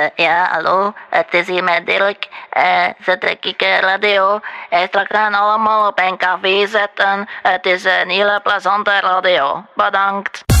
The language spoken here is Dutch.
Ja, hallo, het is hier met Dirk. Ze trek ik radio. Straks gaan allemaal op een café zetten. Het is een hele plezante radio. Bedankt.